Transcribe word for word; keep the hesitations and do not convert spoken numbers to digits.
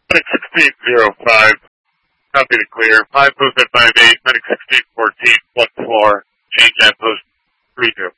Medic sixteen zero five. Copy to clear. five post at five eight. Medic sixteen fourteen. One floor. Change that post three two.